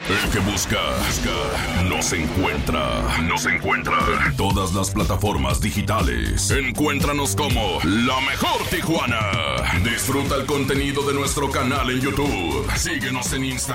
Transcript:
El que busca, nos encuentra. En todas las plataformas digitales. Encuéntranos como La Mejor Tijuana. Disfruta el contenido de nuestro canal en YouTube. Síguenos en Instagram.